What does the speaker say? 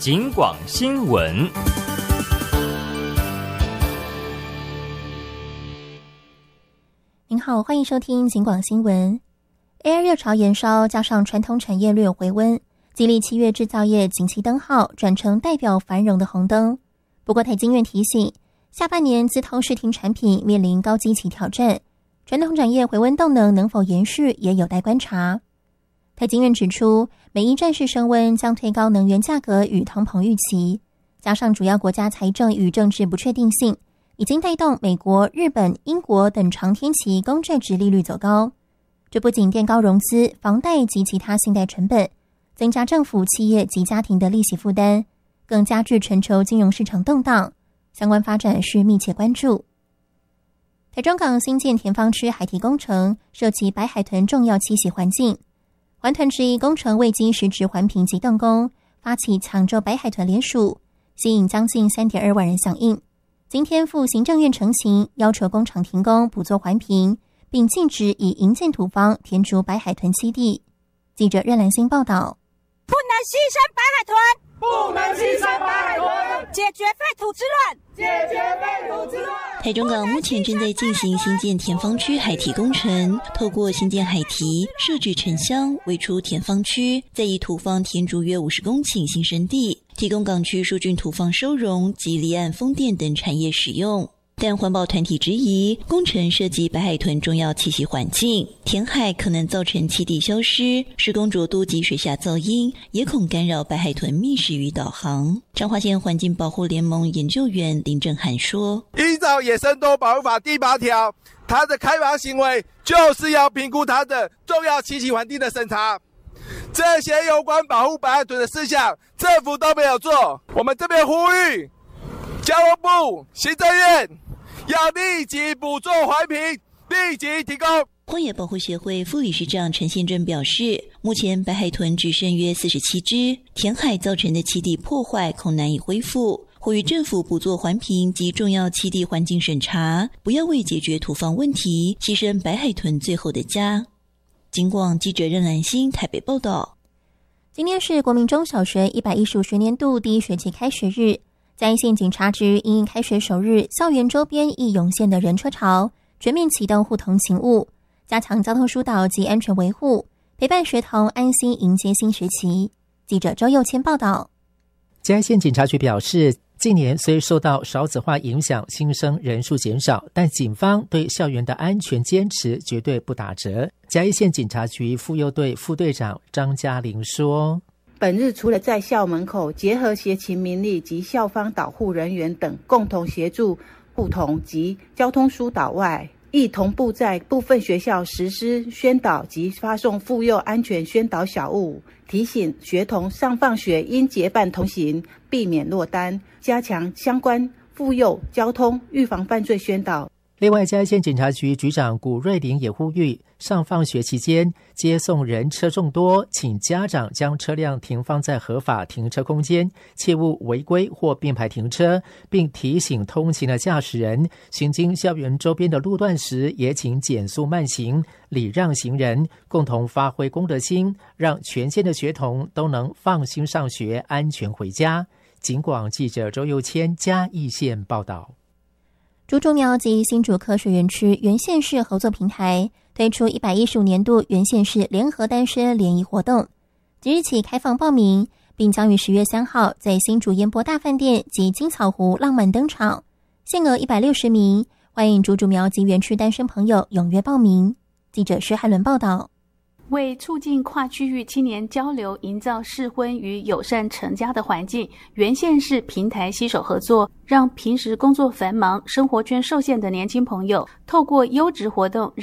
警广新闻。 您好，欢迎收听警广新闻。AI 热潮延烧，加上传统产业略有回温，激励7月制造业景气灯号转成代表繁荣的红灯。不过台经院提醒，下半年资通视听产品面临高基期挑战，传统产业回温动能能否延续也有待观察。台经院指出，美伊战事升温将推高能源价格与通膨预期，加上主要国家财政与政治不确定性，已经带动美国、日本、英国等长天期公债殖利率走高。这不仅垫高融资、房贷及其他信贷成本，增加政府、企业及家庭的利息负担，更加剧全球金融市场动荡。相关发展需密切关注。台中港新建田方区海堤工程涉及白海豚重要栖息环境，环团质疑工程未经实质环评及动工，发起抢救白海豚联署，吸引将近 3.2 万人响应。今天赴行政院呈请，要求工厂停工补做环评，并禁止以营建土方填筑白海豚栖地。记者任兰心报道。 不能牺牲白海豚， 不能牺牲白海豚， 解决废土之乱， 解决废土之乱。 台中港目前正在进行新建田方区海堤工程，透过新建海堤设置沉箱，围出田方区，再以土方填筑约50公顷新生地，提供港区疏浚土方收容及离岸风电等产业使用。但环保团体质疑工程涉及白海豚重要栖息环境，填海可能造成栖地消失，施工浊度及水下噪音，也恐干扰白海豚觅食与导航。彰化县环境保护联盟研究员林正涵说， 依照野生动物保护法第8条，它的开发行为就是要评估它的重要栖息环境的审查，这些有关保护白海豚的事项政府都没有做。我们这边呼吁交通部、行政院要立即补做环评，立即提供。 荒野保护协会副理事长陈宪正表示，目前白海豚只剩约47只，填海造成的栖地破坏恐难以恢复，呼吁政府补做环评及重要栖地环境审查，不要为解决土方问题牺牲白海豚最后的家。警广记者任兰心台北报道。 今天是国民中小学115学年度第一学期开学日，嘉义县警察局因应开学首日校园周边易涌现的人车潮，全面启动互同勤务，加强交通疏导及安全维护，陪伴学童安心迎接新学期。记者周佑谦报道。 嘉义县警察局表示，近年虽受到少子化影响，新生人数减少，但警方对校园的安全坚持绝对不打折。嘉义县警察局妇幼队副队长张嘉玲说， 本日除了在校门口结合协勤民力及校方导护人员等共同协助互同及交通疏导外，亦同步在部分学校实施宣导及发送妇幼安全宣导小物，提醒学童上放学应结伴同行，避免落单，加强相关妇幼交通预防犯罪宣导。 另外，嘉义县警察局局长古瑞玲也呼吁，上放学期间接送人车众多，请家长将车辆停放在合法停车空间，切勿违规或并排停车，并提醒通勤的驾驶人，行经校园周边的路段时，也请减速慢行，礼让行人，共同发挥公德心，让全县的学童都能放心上学，安全回家。警广记者周佑谦嘉义县报道。 竹竹苗及新竹科学园区原县市合作平台推出115年度原县市联合单身联谊活动，即日起开放报名，并将于10月3号在新竹烟波大饭店及金草湖浪漫登场，限额160名，欢迎竹竹苗及园区单身朋友踊跃报名。记者施汉伦报道。 为促进跨区域青年交流，营造适婚与友善成家的环境，原县市平台携手合作，让平时工作繁忙、生活圈受限的年轻朋友，透过优质活动